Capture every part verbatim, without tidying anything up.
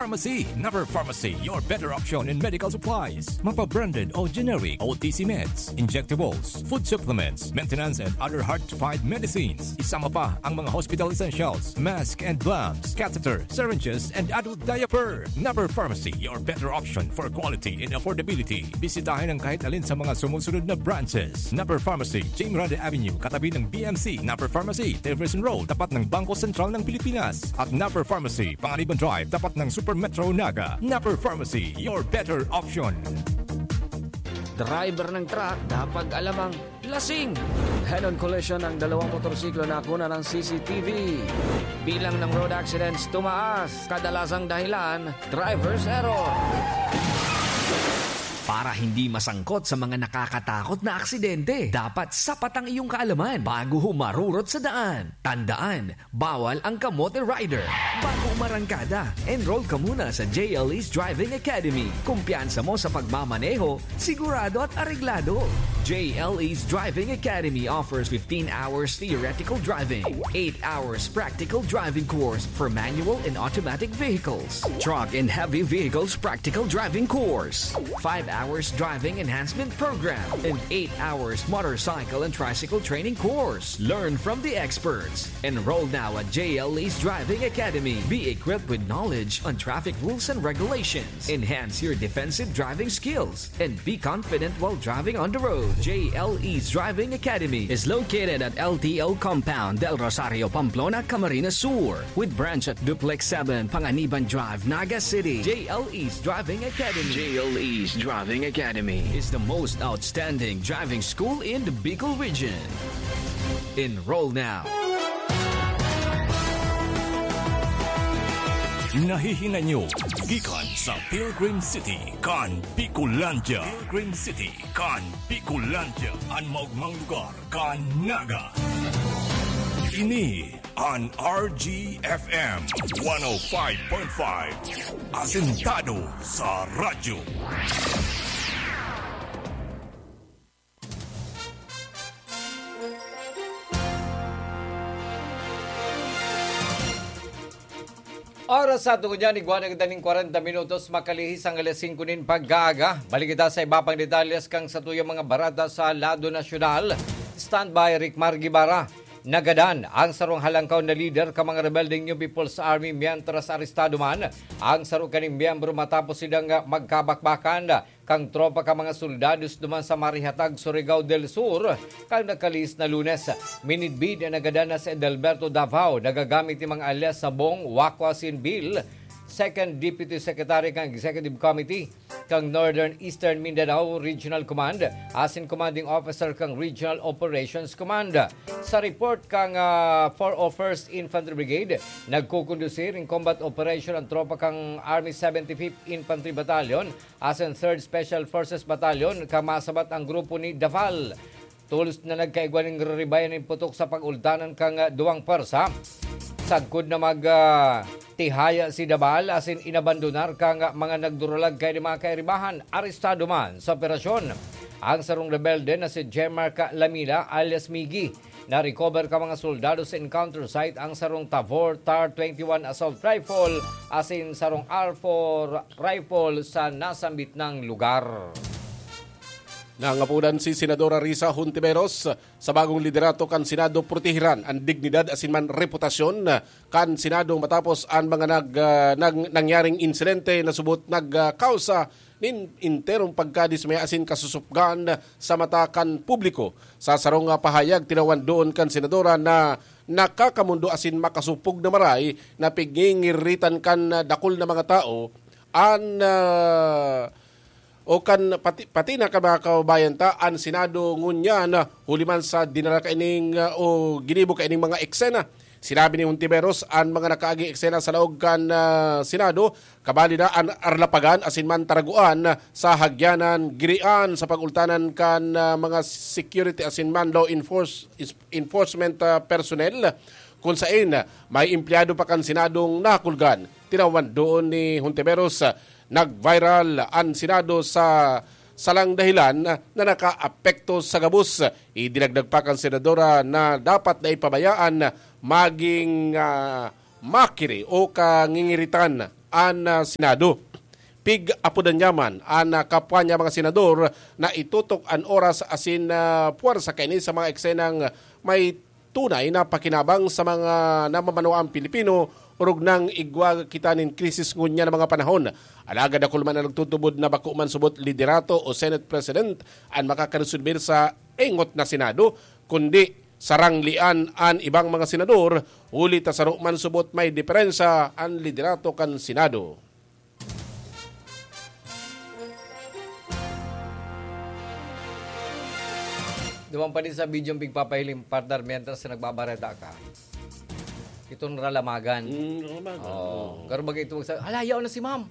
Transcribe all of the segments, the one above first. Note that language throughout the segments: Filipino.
Pharmacy. Napper Pharmacy, your better option in medical supplies. Mapa-branded o generic O T C meds, injectables, food supplements, maintenance and other hard-to-find medicines. Isama pa ang mga hospital essentials, mask and gloves, catheter, syringes, and adult diaper. Napper Pharmacy, your better option for quality and affordability. Bisitahin ang kahit alin sa mga sumusunod na branches. Napper Pharmacy, James Rade Avenue, katabi ng B M C. Napper Pharmacy, Television Road, tapat ng Bangko Sentral ng Pilipinas. At Napper Pharmacy, Panganiban Drive, tapat ng Super Metro Naga. Napper Pharmacy, your better option. Driver ng truck dapat alamang lasing. Head-on collision ng dalawang motorsiklo na kuna ng C C T V. Bilang ng road accidents tumaas. Kadalasang dahilan, driver's error. Para hindi masangkot sa mga nakakatakot na aksidente, dapat sapat ang iyong kaalaman bago humarurot sa daan. Tandaan, bawal ang kamote rider. Bago umarangkada, enroll ka muna sa J L E's Driving Academy. Kumpiyansa mo sa pagmamaneho, sigurado at areglado. J L E's Driving Academy offers fifteen hours theoretical driving, eight hours practical driving course for manual and automatic vehicles, truck and heavy vehicles practical driving course, five hours driving enhancement program, and eight hours motorcycle and tricycle training course. Learn from the experts. Enroll now at J L E's Driving Academy. Be equipped with knowledge on traffic rules and regulations. Enhance your defensive driving skills and be confident while driving on the road. J L E's Driving Academy is located at L T O Compound, Del Rosario, Pamplona, Camarines Sur, with branch at Duplex seven, Panganiban Drive, Naga City. J L E's Driving Academy. J L E's Driving Academy is the most outstanding driving school in the Bicol region. Enroll now. Nahihinga nyo, gikan sa Pilgrim City, kan Bicolandia. Pilgrim City, kan Bicolandia. Ang maugmang lugar, kan Naga. Ini on R G F M one oh five point five. Asentado sa radyo. Oras sa ito ko dyan, iguan ang daning forty minutos, makalihis ang alas singko nin paggaga. Balik kita sa iba pang detalyas kang sa tuyang mga barata sa lado nasyonal. Standby Rick Margibara. Nagadan ang sarong halangkaw na leader ka mga rebelding New People's Army mientras arestado man ang sarong kaning miyembro matapos silang magkabakbakan kang tropa ka mga soldados duman sa Marihatag, Surigao del Sur kang nakalis na Lunes. Minidbid na nagadan na si Edelberto Davao nagagamit ng mga alias sa Bong Wakwasin Bill, Second Deputy Secretary kang Executive Committee kang Northern Eastern Mindanao Regional Command, asin Commanding Officer kang Regional Operations Command. Sa report kang uh, four oh first Infantry Brigade, nagkukondusir in combat operation ang tropa kang Army seventy-fifth Infantry Battalion, asin third Special Forces Battalion, kamasabat ang grupo ni Daval. Tulos na nagkaigwaning ribayan ng putok sa pag-ultanan kang uh, duwang persa. Sagkod na mag uh, tihaya si Dabal asin inabandonar kang uh, mga nagduralag kay mga kairibahan arestado man sa operasyon. Ang sarong rebelde na si Jemarca Lamila alias Migi na recover ka mga soldado sa encounter site ang sarong Tavor T A R twenty-one assault rifle asin sarong R four rifle sa nasambit ng lugar. Nangapunan si Senadora Risa Hontiveros sa bagong liderato kan Senado protehiran ang dignidad asin man reputasyon kan Senado matapos ang mga nag, uh, nag nangyaring insidente na subot nagkausa uh, nin interong pagkadismaya asin kasusupgan sa mata kan publiko. Sa sarong uh, pahayag tinawan doon kan Senadora na nakakamundo asin makasupog na maray na pigingiritan kan uh, dakol na mga tao an uh, o kan pati, pati na ka mga kababayan ta ang Senado ngunya na huliman sa dinala kaining uh, o ginibo kaining mga eksena. Sinabi ni Hontiveros ang mga nakaaging eksena sa laog kan uh, Senado kabali na ang arlapagan asin man taraguan sa hagyanan girian sa pagultanan kan uh, mga security asin man law enforce, enforcement uh, personnel kung saan uh, may empleyado pa kan Senadong nakulgan. Tinawan doon ni Hontiveros uh, nag-viral ang Senado sa salang dahilan na naka-apekto sa gabos. Idinagdag pa kang Senadora na dapat na ipabayaan maging uh, makiri o kangingiritan ang uh, Senado. Pig apudan yaman ang uh, kapwa niya mga senador na itutok ang oras asin uh, puwersa kaini sa mga eksenang may tunay na pakinabang sa mga namamanuang Pilipino urog ng igwa kitanin krisis ngunya ng mga panahon. Alagad ako man ang nagtutubod na bako man subot liderato o Senate President ang makakaresolver sa engot na Senado, kundi saranglian ang ibang mga senador, ulit sa man subot may diferensya ang liderato kan Senado. Duman pa din sa video yung pigpapahiling partner mientras na nagbabareta ka. Itong ralamagan. Mm, ralamagan. Oh. Pero bagay ito magsabi, halayaw na si ma'am.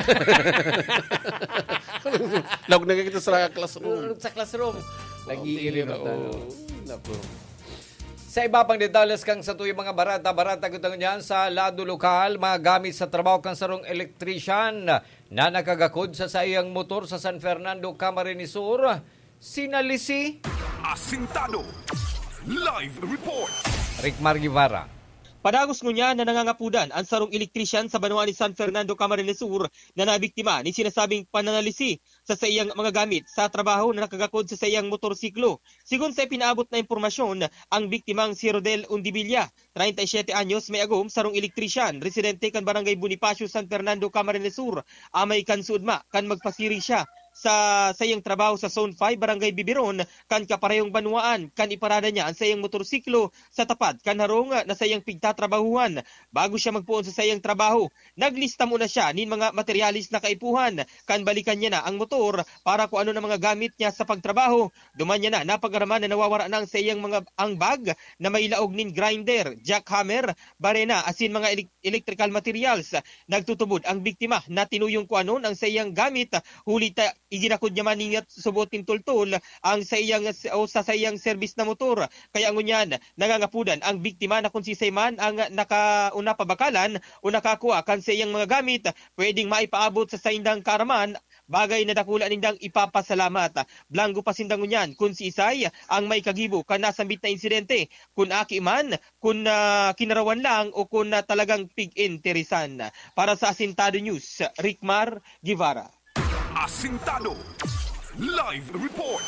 Lawag na kita sa classroom. Sa classroom. Nag-iilim na tayo. Naku. Sa iba pang detalles kang sa tuyong mga barata-barata gutang niyan sa lado lokal, mga gamit sa trabaho kang sarong elektrician na nakagakod sa sayang motor sa San Fernando, Camarines Sur, sinalisi. Asintado. Live report. Rickmar Guevara. Padagos ngunya na nangangapudan ang sarong elektrisyan sa Banwa ni San Fernando, Camarines Sur na nabiktima ni sinasabing pananalisi sa sayang mga gamit sa trabaho na nakagakod sa sayang motorsiklo. Sigun sa pinaabot na impormasyon, ang biktimang si Rodel Undibilla, thirty-seven anyos, may agom sarong elektrisyan, residente kan Barangay Bonifacio, San Fernando, Camarines Sur. Amay kan suudma kan magpasiri siya sa sayang trabaho sa Zone five, Barangay Bibiron, kan kaparehong banwaan, kan iparada niya ang sayang motorsiklo sa tapat kan harong na sayang pigtatrabahuhan. Bago siya magpuon sa sayang trabaho, naglista muna siya nin mga materialis na kaipuhan, kan balikan niya na ang motor para kung ano na mga gamit niya sa pagtrabaho. Duman niya na napagaraman na nawawara na ang sayang mga ang bag na may laog nin grinder, jackhammer, barena, asin mga electrical materials. Nagtutubod ang biktima na tinuyong kung ano ang sayang gamit, huli ta iginakod niya maningat subotin tultul ang sa iyang o sa sayang service na motor. Kaya ngunyan nangangapudan ang biktima na kung si man ang nakauna pabakalan o nakakuha kan sa iyang mga gamit, pwedeng maipaabot sa saindang karaman, bagay na dakula nindang ipapasalamat. Blango pa sindang ngunyan kung si Isay ang may kagibo kan nasambit na insidente, kung aki man, kung uh, kinarawan lang o kung uh, talagang pig-interesan. Para sa Asintado News, Rickmar Guevara. Asintado. Live report.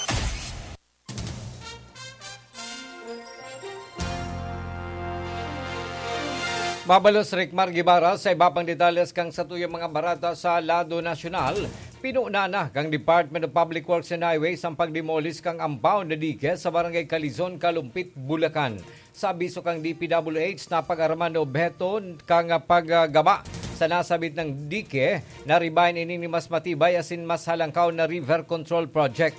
Mabalos Rickmar Guevara sa iba pang detalles kang sa tuyong mga barata sa lado nasyonal. Pinuna na kang Department of Public Works and Highways ang pagdemolis kang ambaw na dike sa Barangay Calizon, Kalumpit, Bulacan. Sa abiso kang D P W H na pag-araman na obheto kang paggaba sa nasabit ng dike na ribayan ini ni mas matibay asin mas halangkaw na river control project.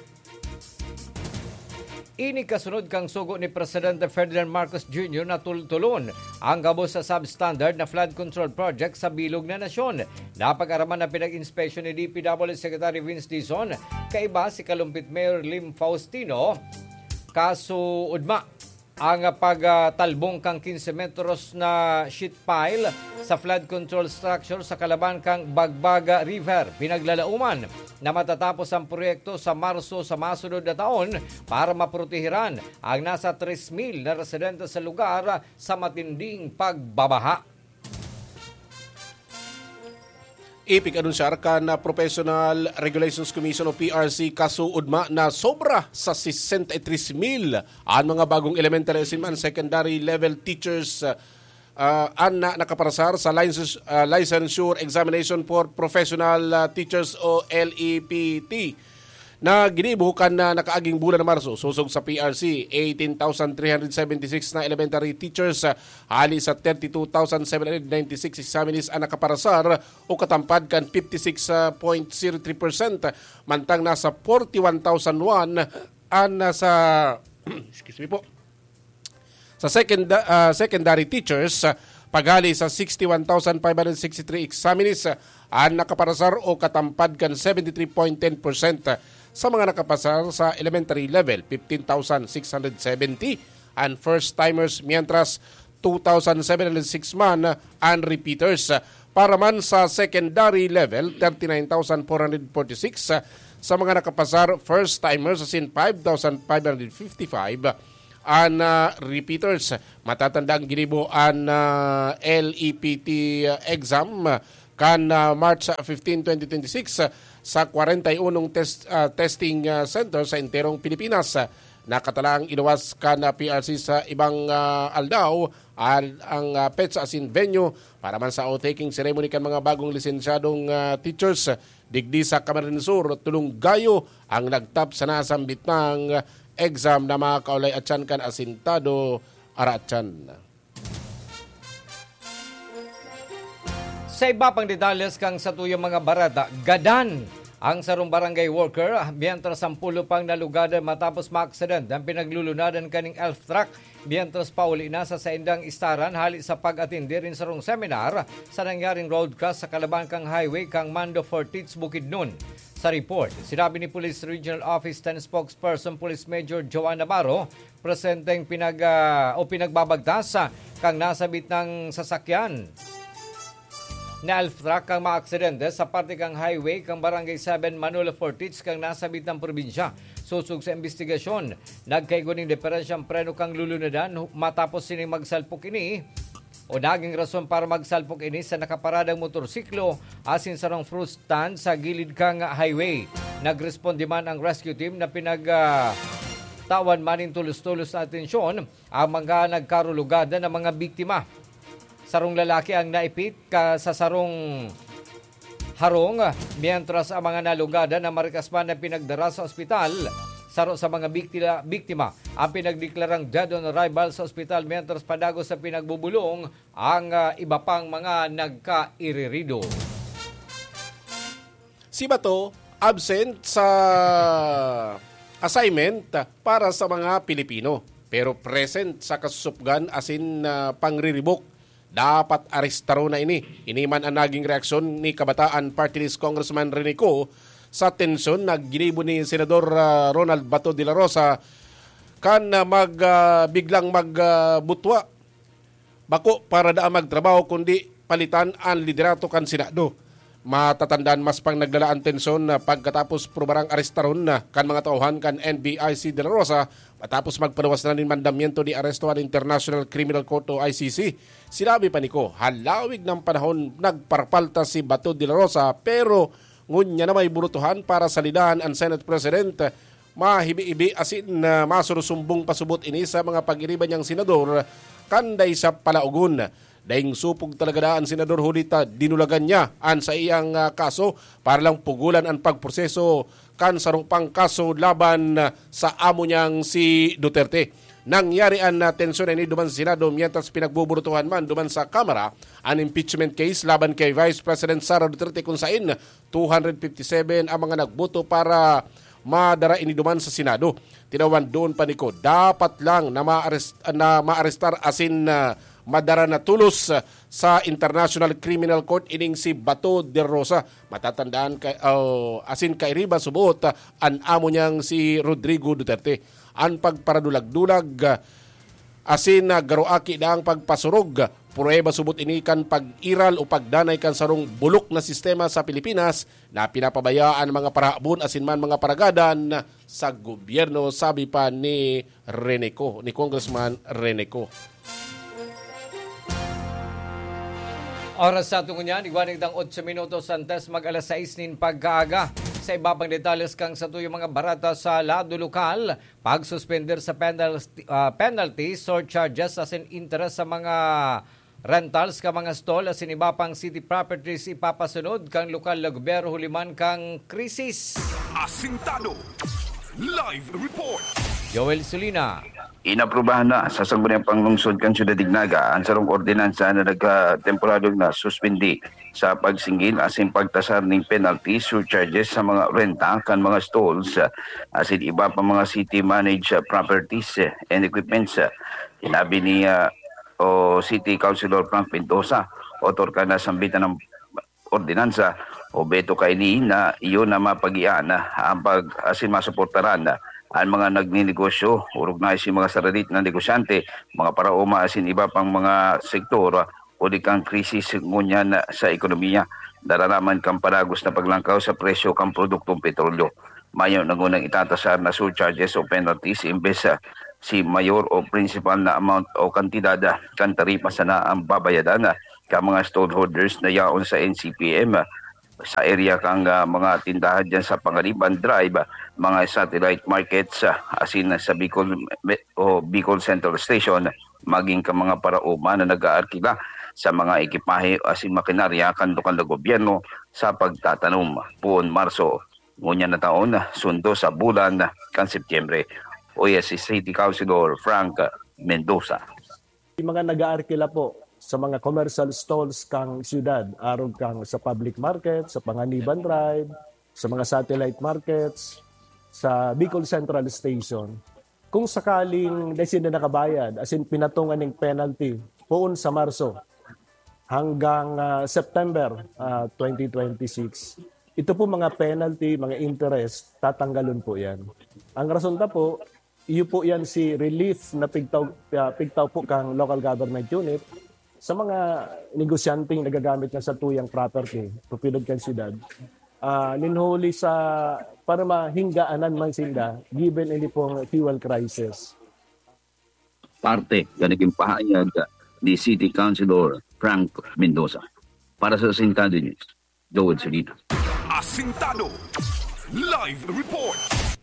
Ini kasunod kang sugo ni Presidente Ferdinand Marcos Junior na tultulon ang gabos sa substandard na flood control project sa bilog na nasyon. Napag-araman na pinag-inspection ni D P W Secretary Vince Dizon, kaiba si Kalumpit Mayor Lim Faustino, kaso udma ang pagtalbong kang fifteen metros na sheet pile sa flood control structure sa kalaban kang Bagbaga River. Pinaglalauman na matatapos ang proyekto sa Marso sa masunod na taon para maprotehiran ang nasa three mil na residente sa lugar sa matinding pagbabaha. Ipig anunsar ka na Professional Regulations Commission o P R C kasuudma na sobra sa sixty-three mil ang mga bagong elementary and secondary level teachers uh, uh, ang na nakaparasar sa license, uh, licensure examination for professional uh, teachers o L E P T na ginibukan na nakaaging bulan na Marso. Susog sa P R C, eighteen thousand three hundred seventy-six na elementary teachers, hali sa thirty-two thousand seven hundred ninety-six examinees ang nakaparasar o katampad kan fifty-six point zero three percent, mantang nasa forty-one thousand one ang nasa excuse me po sa second, uh, secondary teachers, paghali sa sixty-one thousand five hundred sixty-three examinees ang nakaparasar o katampad kan seventy-three point one zero percent. Sa mga nakapasar sa elementary level, fifteen thousand six hundred seventy and first-timers, mientras two thousand seven hundred six man and repeaters. Para man sa secondary level, thirty-nine thousand four hundred forty-six. Sa mga nakapasar, first-timers, as in five thousand five hundred fifty-five and uh, repeaters. Matatandang ginibo ang uh, L E P T exam kan uh, March fifteen, twenty twenty-six uh, sa forty-one test, uh, testing uh, center sa enterong Pilipinas. Uh, nakatalang inawas kan uh, P R C sa ibang uh, aldaw al ang uh, PETSA as in venue para man sa oath-taking ceremony kan mga bagong lisensyadong uh, teachers. Digdi sa Camarines Sur, tulong gayo ang nagtap sa nasambit ng uh, exam na mga kaulay atyan kan asintado aratyan. Sa iba pang detalles kang sa tuyong mga barata, gadan ang sarong barangay worker, mientras ang pulo pang nalugada matapos ma-accident ang pinaglulunadan kaning elf truck, mientras pauli na sa saindang istaran hali sa pag-atindi rin sarong seminar sa nangyaring road cross sa Kalabangkang Highway kang Mando Fortits, Bukidnon. Sa report, sinabi ni Police Regional Office ten Spokesperson Police Major Joanna Navarro, presenteng pinag, uh, o pinagbabagtas kang nasabit ng sasakyan na elf truck kang maaksidente sa parte kang highway kang Barangay seven Manolo Fortits kang nasabit ng probinsya. Susug sa investigasyon, nagkaigoning diferensyang preno kang lulunadan matapos sining magsalpok ini o naging rason para magsalpok ini sa nakaparadang motorsiklo asin sarong fruit stand sa gilid kang highway. Nagresponde man ang rescue team na pinag uh, tawan maning tulos-tulos na atensyon ang mga nagkarulugada ng mga biktima. Sarong lalaki ang naipit ka sa sarong harong, mientras ang mga nalugada na marikasman na pinagdara sa ospital. Saro sa mga biktima, biktima ang pinagdeklarang dead on arrival sa ospital, mientras padago sa pinagbubulong ang uh, iba pang mga nagkairirido. Si Bato absent sa assignment para sa mga Pilipino pero present sa kasusupgan asin uh, pangriribok. Dapat arestaro na ini. Ini man ang naging reaksyon ni Kabataan Party List Congressman Rene Co sa tensyon na ginibo ni Senador uh, Ronald Bato de la Rosa kan uh, mag, uh, biglang magbutwa. Uh, Bako para daan magtrabaho kundi palitan ang liderato kan Senado. Matatandaan mas pang naglalaan tensyon na pagkatapos probarang arestaron na kan mga tauhan kan N B I C de la Rosa matapos magpalawas na nin mandamiento di aresto ang International Criminal Court o I C C. Sinabi pa ni Ko, halawig ng panahon nagparpalta si Bato de la Rosa pero ngunya na may burutuhan para salidahan ang Senate President. Mahibi-ibi asin na masurusumbong pasubot ini sa mga pag-iriban niyang senador kanday sa palaugon. Daing supog talaga daan Senador Julita, dinulagan niya an sa iyang uh, kaso para lang pugulan ang pagproseso kan sarong pang kaso laban uh, sa amo niyang si Duterte. Nangyari ang uh, tensyon ini duman sa Senado mientras pinagbuburutuhan man duman sa Kamara ang impeachment case laban kay Vice President Sara Duterte kung saan two hundred fifty-seven ang mga nagboto para madara ini duman sa Senado. Tinawan doon pa niko, dapat lang na, ma-arrest, na ma-arrestar asin uh, madara na tulos sa International Criminal Court ining si Bato de Rosa. Matatandaan kay, uh, asin kay Riba subot uh, ang amo niyang si Rodrigo Duterte. Ang pagparadulag-dulag uh, asin uh, garoaki na ang pagpasurog. Prueba subot ini kan pag-iral o pagdanay kan sarong bulok na sistema sa Pilipinas na pinapabayaan mga parahabon asin man mga paragadan sa gobyerno, sabi pa ni Rene Co, ni Congressman Rene Co. Oras sa tungo niyan, iguanig tang eight minutos antes mag alas sais nin pagkaaga. Sa iba pang detalles kang sa tuyong mga barata sa lado lokal, pagsuspender sa penalty, uh, penalties or charges as in interest sa mga rentals ka mga stall as in iba pang city properties ipapasunod kang lokal na gobyerno huliman kang krisis. Asintado Live Report. Joel Solina. Inaprubahan na sa sangguniang panglungsod kan Ciudad Dignaga ang sarong ordinansa na nagka-temporaryo na suspindi sa pagsinggil asin pagtasar ng penalties surcharges sa mga renta kan mga stalls asin iba pa mga city managed properties and equipments. Sinabi ni uh, o City Councilor Frank Pintosa, author ka na sambitan ng ordinansa o beto kay ni na iyon na mapag-ian ang pag asin masuportaran na ang mga nagninegosyo, urog na si mga saralit na negosyante, mga paraoma asin iba pang mga sektor o di kang krisis ngunyan sa ekonomiya. Dararaman kang paragos na paglangkaw sa presyo kang produktong petrolyo. Mayo nangunang itatasar na surcharges o penalties imbes sa si mayor o principal na amount o kantidad kan taripa sana ang babayadan ka mga stallholders na yaon sa N C P M sa area kang uh, mga tindahan dyan sa Pangaliban Drive, mga satellite markets, uh, asin sa Bicol, o Bicol Central Station, maging ka mga parauma na nag-aarkila sa mga ekipahe asin makinarya kandukan na gobyerno sa pagtatanom puon Marso. Ngunya na taon, sundo sa bulan kan Setyembre. O si City Councilor Frank Mendoza. Yung mga nag-aarkila po sa mga commercial stalls kang siyudad, arog kang sa public market, sa Panganiban Drive, sa mga satellite markets, sa Bicol Central Station. Kung sakaling dahil na nakabayad, as in pinatungan ng penalty poon sa Marso hanggang uh, September uh, twenty twenty-six, ito po mga penalty, mga interest, tatanggalon po yan. Ang rason ta po, iyo po yan si relief na pigtaw, uh, pigtaw po kang local government unit sa mga negosyanteng nagagamit na sa tuyang property, propilod kang siyudad, uh, ninhuli sa, para mahinggaanan man sila, given any pong fuel crisis. Parte, yan naging pahayag ni City Councilor Frank Mendoza. Para sa Asintado News, Joel Solito. Asintado Live Report.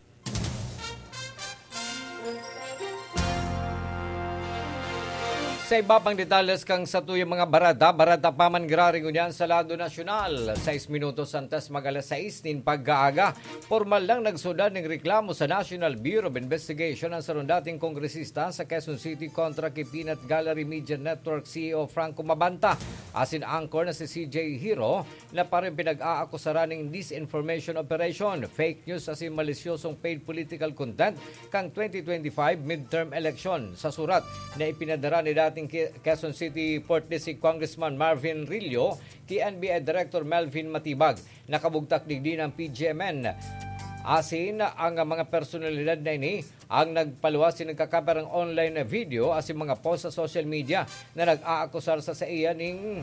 Sa iba pang detalles kang sa tuyong mga barata, barata paman graring unyan sa lado nasyonal. sais minutos antas mag-alas sais nin pag-aaga. Formal lang nagsudan ng reklamo sa National Bureau of Investigation ang sarong dating kongresista sa Quezon City kontra kay Peanut Gallery Media Network C E O Franco Mabanta. Asin anchor na si C J Hero na parang pinag-aakusara ng disinformation operation, fake news asin malisyosong paid political content kang twenty twenty-five midterm election. Sa surat na ipinadara ni dating Quezon City Port District Congressman Marvin Rillo kay N B I Director Melvin Matibag, nakabugtak digdi ng P G M N. Asin ang mga personalidad na ini ang nagpaluwas sin nagkakaperang online na video asin mga post sa social media na nag-aakusar sa sa iya ning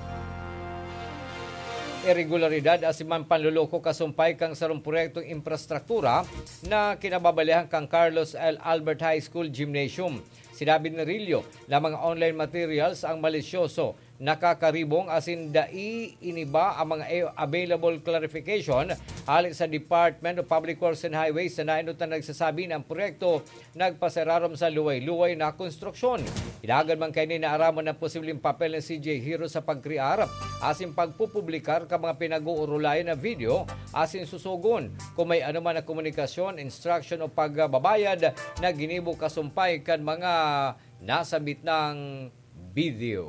irregularidad asin man panluloko kasumpay kang sarong proyektong infrastruktura na kinababalihan kang Carlos L. Albert High School Gymnasium. Sinabi ni Rillo na mga online materials ang malisyoso, nakakaribong asin dai iniba ang mga available clarification halik sa Department of Public Works and Highways na nainot na nagsasabi ng proyekto nagpasararom sa luway-luway na konstruksyon. Ilagan man kayo na araman ng posibleng papel ng C J Hero sa pagkriar asin pagpupublikar ka mga pinag-uurulayan na video asin susugon kung may anuman na komunikasyon, instruction o pagbabayad na ginibo kasumpay kan mga nasabit ng video.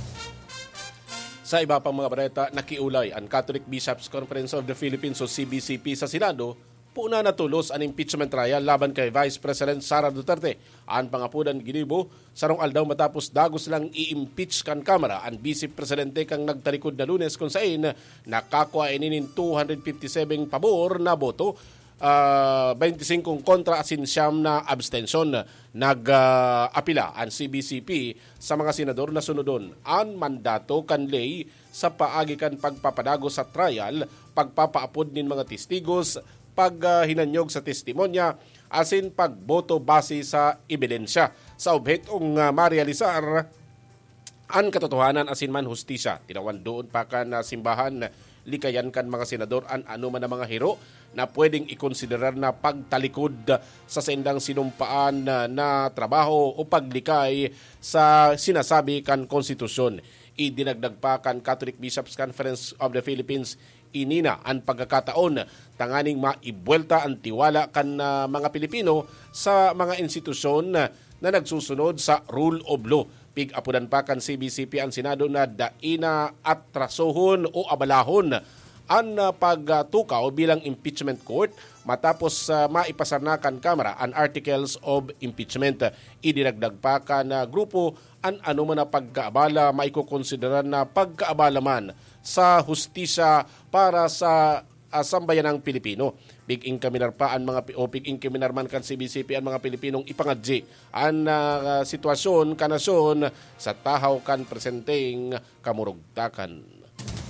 Sa iba pang mga balita, nakiulay ang Catholic Bishops' Conference of the Philippines o C B C P sa Senado, puna natulos ang impeachment trial laban kay Vice President Sara Duterte. Ang pangapunan ginibo, sarong aldaw matapos dagos lang i-impeach kan Kamara ang Vice Presidente kang nagtalikod na Lunes kung saan nakakuha ininin two hundred fifty-seven pabor na boto, Uh, twenty-five kontra asin siyam na abstention. Nag-apila uh, ang C B C P sa mga senador na sunodon ang mandato kanlay sa paagi kan pagpapadago sa trial, pagpapaapod nin mga testigos, paghinanyog uh, sa testimonya, asin pagboto base sa ebidensya sa objetong uh, marealisar ang katotohanan asin man hustisya. Tinawan doon pa kan uh, simbahan likayan kan mga senador an ano man ang mga hero na pwedeng ikonsiderar na pagtalikod sa sendang sinumpaan na, na trabaho o paglikay sa sinasabi kan konstitusyon. Idinagdag pa kan Catholic Bishops' Conference of the Philippines inina ang pagkakataon tanganing maibuelta ang tiwala kan uh, mga Pilipino sa mga institusyon na, na nagsusunod sa rule of law. Pig-apudan pa kan C B C P ang Senado na daina atrasohon o abalahon ang uh, pagtukaw bilang impeachment court matapos uh, maipasarnakan Kamara ang articles of impeachment. Idinagdag pa kan uh, grupo ang ano man na pagkaabala maikukonsideran na pagkaabala man sa hustisya para sa uh, sambayanang Pilipino. Big-in kaminar pa ang mga o big-in kaminar man kan C B C P ang mga Pilipinong ipangadji ang uh, sitwasyon kanasyon sa tahaw kan presenteng kamurugtakan.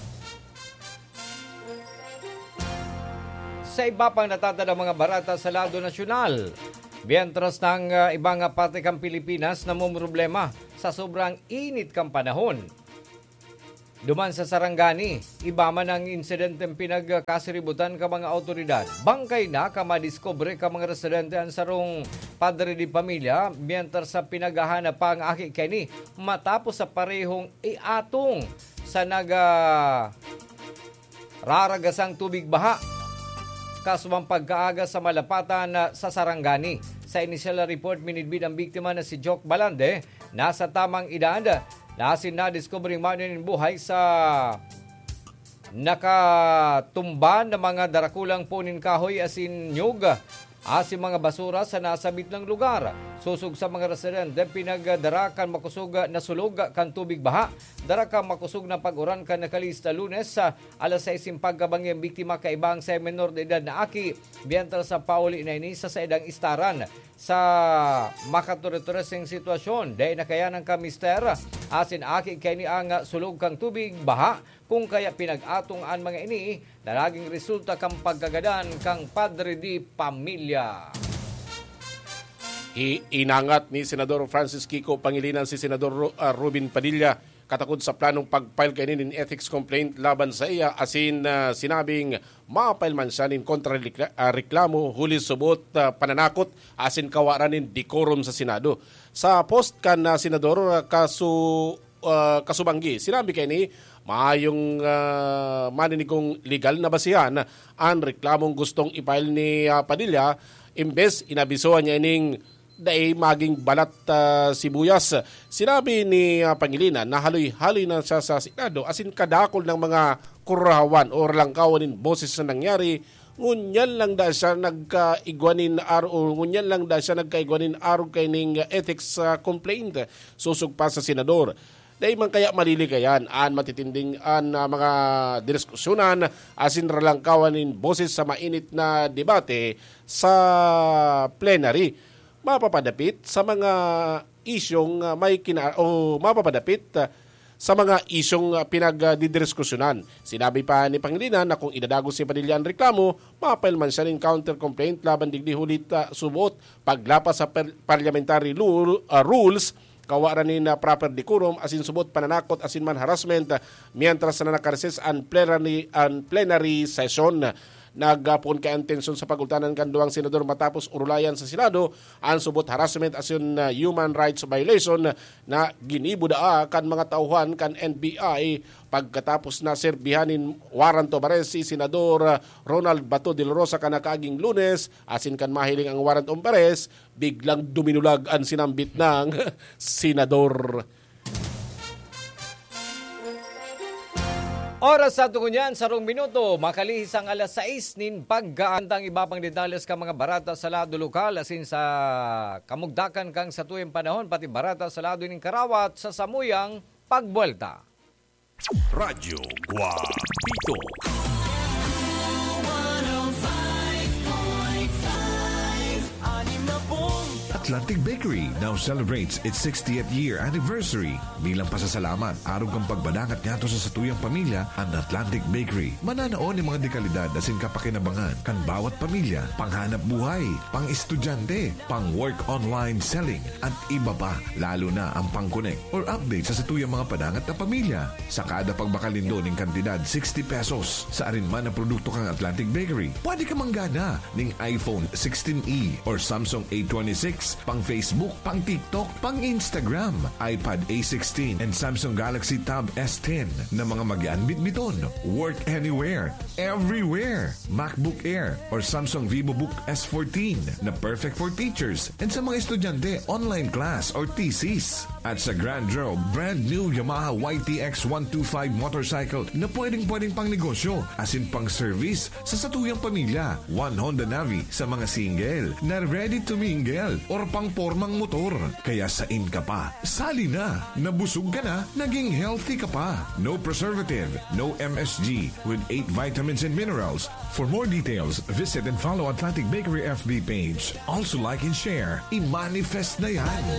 Sa iba pang natatala mga barata sa lado nasyonal, biyentras ng uh, ibang patikang Pilipinas na problema sa sobrang init kang panahon. Duman sa Sarangani, iba man ang insidenteng pinagkasiributan ka mga autoridad. Bangkay na ka madiscover ka mga residente ang sarong padre di pamilya mientras sa pinaghahanap pa ang aki kani matapos sa parehong iatong sa naga raragasang tubig baha. Kasumang pagkaaga sa malapatan sa Sarangani. Sa initial report, minidbid ang biktima na si Joke Balande. Nasa tamang edad. Nasin na discovering man yung buhay sa nakatumba na mga darakulang punin kahoy asin nyug. Asin mga basura sa nasabit ng lugar. Susog sa mga residente, pinagdarakan makusog na sulog kan tubig baha. Darakan makusog na pag-uran kan nakalista Lunes sa alas sais pagkabang yung biktima kaibang sa menor de edad na aki. Biyantal sa pauli na inisa sa edang istaran sa makaturitresing sitwasyon. Dahil na kaya ng kamister, asin aki kaya ni ang sulog kang tubig baha. Kung kaya pinag-atong ang mga ini na naging resulta kang pagkagadan kang padre di pamilya. I- inangat ni Senador Francis Kiko Pangilinan si Senador Ru- uh, Ruben Padilla katakod sa planong pag-file kainin in ethics complaint laban sa iya asin uh, sinabing ma-file man siya nin kontra uh, reklamo huli subot uh, pananakot asin kawaranin decorum sa Senado. Sa post kan na uh, Senador uh, kasu uh, kasubanggi sinabi kay ni maayong uh, maninigong legal na basihan ang reklamong gustong ipile ni uh, Padilla imbes inabisoan niya ining dahil maging balat uh, sibuyas. Sinabi ni uh, Pangilinan na haloy-haloy na siya sa Senado asin kadakol ng mga kurahawan o langkawanin boses na nangyari. Ngunyan lang da siya nagkaigwanin aro, ngunyan lang da siya nagkaigwanin aro kay ning ethics uh, complaint susug pa sa senador. Dahil man kaya maliligayan an matitinding an uh, mga diskusyonan asin ralangkawanin boses sa mainit na debate sa plenary. Mapapadapit sa mga isyong uh, may kina o mapapadapit uh, sa mga isyong uh, pinagdidiskusyonan. Sinabi pa ni Pangilinan na kung idadagos si Padilla ang reklamo, mapile man siya ng counter-complaint laban digdi hulit uh, subot paglapas sa per- parliamentary lure, uh, rules kawaran ni na proper decorum asin subot pananakot asin man harassment uh, mientras na nakareses ang plenary, ang plenary session. Nagpon kay ang tensyon sa pagultanan kan duwang senador matapos urulayan sa Senado ang subot harassment asin uh, human rights violation na ginibudaa kan mga tauhan kan N B I pagkatapos na serbihanin warrant of arrest si Senador uh, Ronald Bato de la Rosa kan nakaaging Lunes asin kan mahiling ang warrant of arrest biglang duminulag ang sinambit ng senador. Oras sa tungunyan, sarong minuto, makalihis ang alas sais nin pagkaantang iba pang detalles ka mga barata sa lado lokal asin sa kamugdakan kang sa tuyang panahon pati barata sa lado nin Karawat sa samuyang pagbuelta. Radyo Guapito. Atlantic Bakery now celebrates its sixtieth year anniversary. Bilang pasasalamat, araw kang pagbadangat nga to sa satuyang pamilya ang Atlantic Bakery. Mananaon ni mga dekalidad asin kapakinabangan kan bawat pamilya, panghanap buhay, pang-estudyante, pang-work online selling, at iba pa, lalo na ang pang-connect or update sa satuyang mga padangat na pamilya. Sa kada pagbakalindo ng kantidad sixty pesos sa arinman na produkto kang Atlantic Bakery, pwede ka manggana ng iPhone sixteen E or Samsung A twenty-six, pang Facebook, pang TikTok, pang Instagram, iPad A sixteen, and Samsung Galaxy Tab S ten na mga mag-anbit-biton. Work anywhere, everywhere. MacBook Air or Samsung VivoBook S fourteen na perfect for teachers and sa mga estudyante, online class or thesis. At sa Grand Draw, brand new Yamaha Y T X one twenty-five motorcycle na pwedeng-pwedeng pang negosyo asin pang service sa satuyang pamilya. One Honda Navi sa mga single na ready to mingle or pang pormang motor. Kaya sain ka pa, sali na. Nabusog ka na, naging healthy ka pa. No preservative, no M S G with eight vitamins and minerals. For more details, visit and follow Atlantic Bakery F B page. Also like and share. I-manifest na yan.